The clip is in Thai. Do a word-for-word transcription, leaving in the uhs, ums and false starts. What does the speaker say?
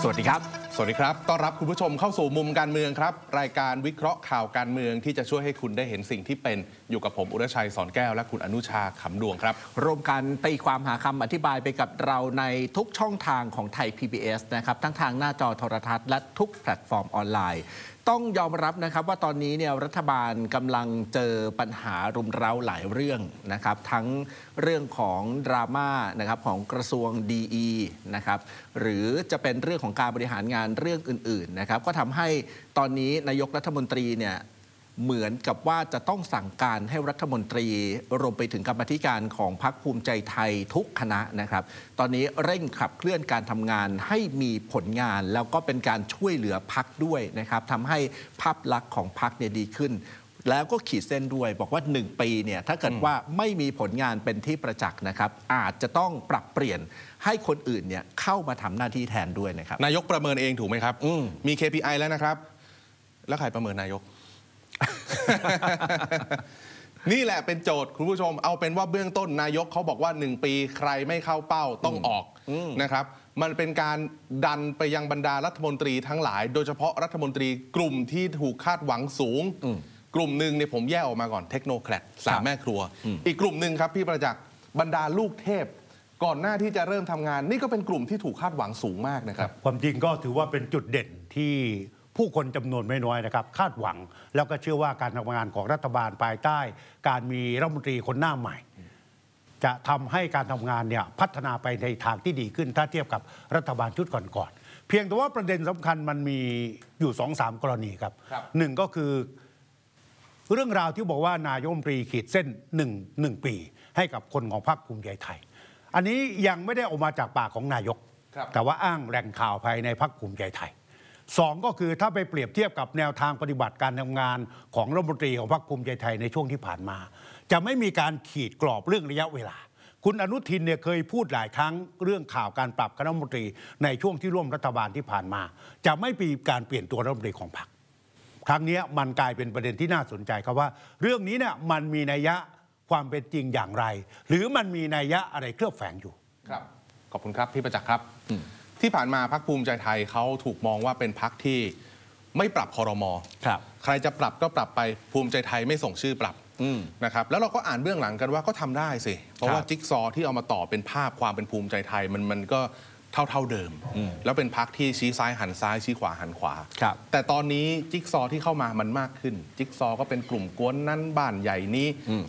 สวัสดีครับสวัสดีครับต้อนรับคุณผู้ชมเข้าสู่มุมการเมืองครับรายการวิเคราะห์ข่าวการเมืองที่จะช่วยให้คุณได้เห็นสิ่งที่เป็นอยู่กับผมอุรชัยสอนแก้วและคุณอนุชาขำดวงครับรวมกันตีความหาคำอธิบายไปกับเราในทุกช่องทางของไทย พี บี เอส นะครับทั้งทางหน้าจอโทรทัศน์และทุกแพลตฟอร์มออนไลน์ต้องยอมรับนะครับว่าตอนนี้เนี่ยรัฐบาลกำลังเจอปัญหารุมเร้าหลายเรื่องนะครับทั้งเรื่องของดราม่านะครับของกระทรวง ดี อี นะครับหรือจะเป็นเรื่องของการบริหารงานเรื่องอื่นๆนะครับก็ทำให้ตอนนี้นายกรัฐมนตรีเนี่ยเหมือนกับว่าจะต้องสั่งการให้รัฐมนตรีรวมไปถึงกรรมาธิการของพรรคภูมิใจไทยทุกคณะนะครับตอนนี้เร่งขับเคลื่อนการทำงานให้มีผลงานแล้วก็เป็นการช่วยเหลือพรรคด้วยนะครับทำให้ภาพลักษณ์ของพรรคเนี่ยดีขึ้นแล้วก็ขีดเส้นด้วยบอกว่าหนึ่งปีเนี่ยถ้าเกิดว่าไม่มีผลงานเป็นที่ประจักษ์นะครับอาจจะต้องปรับเปลี่ยนให้คนอื่นเนี่ยเข้ามาทำหน้าที่แทนด้วยนะครับนายกประเมินเองถูกไหมครับมี เค พี ไอ แล้วนะครับแล้วใครประเมินนายก นี่แหละเป็นโจทย์คุณผู้ชมเอาเป็นว่าเบื้องต้นนายกเขาบอกว่าหนึ่งปีใครไม่เข้าเป้าต้องออกนะครับมันเป็นการดันไปยังบรรดารัฐมนตรีทั้งหลายโดยเฉพาะรัฐมนตรีกลุ่มที่ถูกคาดหวังสูงกลุ่มหนึ่งเนี่ยผมแยกออกมาก่อนเทคโนแครดสามแม่ครัวอีกกลุ่มหนึ่งครับพี่ประจักษ์บรรดาลูกเทพก่อนหน้าที่จะเริ่มทำงานนี่ก็เป็นกลุ่มที่ถูกคาดหวังสูงมากนะครับความจริงก็ถือว่าเป็นจุดเด่นที่ผู้คนจำนวนไม่น้อยนะครับคาดหวังแล้วก็เชื่อว่าการทำงานของรัฐบาลภายใต้การมีรัฐมนตรีคนหน้าใหม่ จะทำให้การทำงานเนี่ยพัฒนาไปในทางที่ดีขึ้นถ้าเทียบกับรัฐบาลชุดก่อนๆเพียงแต่ว่าประเด็นสำคัญมันมีอยู่ สองสาม กรณีครับหนึ่งก็คือเรื่องราวที่บอกว่านายกรัฐมนตรีขีดเส้นหนึ่งหนึ่งปีให้กับคนของพรรคภูมิใจไทยอันนี้ยังไม่ได้ออกมาจากปากของนายกแต่ว่าอ้างแหล่งข่าวภายในพรรคภูมิใจไทยสองก็คือถ้าไปเปรียบเทียบกับแนวทางปฏิบัติการทำงานของรัฐมนตรีของพรรคภูมิใจไทยในช่วงที่ผ่านมาจะไม่มีการขีดกรอบเรื่องระยะเวลาคุณอนุทินเนี่ยเคยพูดหลายครั้งเรื่องข่าวการปรับคณะรัฐมนตรีในช่วงที่ร่วมรัฐบาลที่ผ่านมาจะไม่มีการเปลี่ยนตัวรัฐมนตรีของพรรคครั้งนี้มันกลายเป็นประเด็นที่น่าสนใจครับว่าเรื่องนี้เนี่ยมันมีนัยยะความเป็นจริงอย่างไรหรือมันมีนัยยะอะไรเคลือบแฝงอยู่ครับขอบคุณครับพี่ประจักษ์ครับที่ผ่านมาพรรคภูมิใจไทยเขาถูกมองว่าเป็นพรรคที่ไม่ปรับครม.ครับใครจะปรับก็ปรับไปภูมิใจไทยไม่ส่งชื่อปรับนะครับแล้วเราก็อ่านเบื้องหลังกันว่าก็ทำได้สิเพราะว่าจิ๊กซอที่เอามาต่อเป็นภาพความเป็นภูมิใจไทยมันมันก็เท่าเท่าเดิมแล้วเป็นพรรคที่ชี้ซ้ายหันซ้ายชี้ขวาหันขวาแต่ตอนนี้จิ๊กซอที่เข้ามามันมากขึ้นจิ๊กซอก็เป็นกลุ่มกวนนั้นบ้านใหญ่นี้